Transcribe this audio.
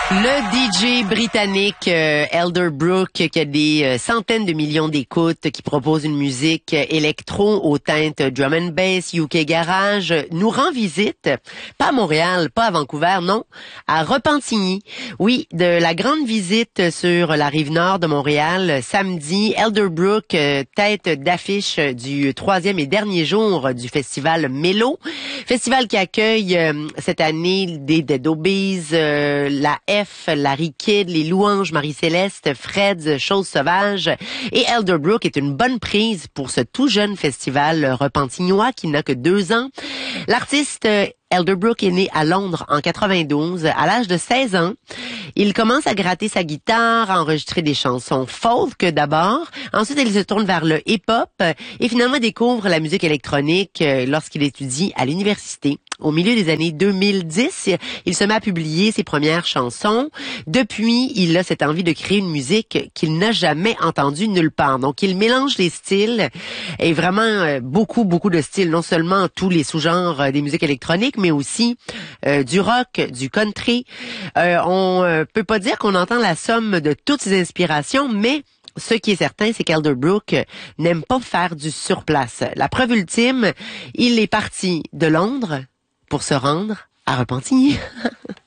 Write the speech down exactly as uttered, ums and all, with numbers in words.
Le D J britannique euh, Elderbrook, qui a des euh, centaines de millions d'écoutes, qui propose une musique euh, électro aux teintes drum and bass, U K garage, nous rend visite, pas à Montréal, pas à Vancouver, non, à Repentigny. Oui, de la grande visite sur la rive nord de Montréal, samedi, Elderbrook, euh, tête d'affiche du troisième et dernier jour du festival Mélo. Festival qui accueille euh, cette année des Dead Obeez, euh, la F, Larry Kidd, les Louanges, Marie-Céleste, Freds, Chose Sauvage. Et Elderbrook est une bonne prise pour ce tout jeune festival repentignois qui n'a que deux ans. L'artiste euh, Elderbrook est né à Londres en quatre-vingt-douze, à l'âge de seize ans. Il commence à gratter sa guitare, à enregistrer des chansons folk d'abord. Ensuite, il se tourne vers le hip-hop et finalement découvre la musique électronique lorsqu'il étudie à l'université. Au milieu des années deux mille dix, il se met à publier ses premières chansons. Depuis, il a cette envie de créer une musique qu'il n'a jamais entendue nulle part. Donc, il mélange les styles et vraiment beaucoup, beaucoup de styles. Non seulement tous les sous-genres des musiques électroniques, mais aussi euh, du rock, du country. Euh, on euh, peut pas dire qu'on entend la somme de toutes ces inspirations, mais ce qui est certain, c'est qu'Elderbrook n'aime pas faire du surplace. La preuve ultime, il est parti de Londres pour se rendre à Repentigny.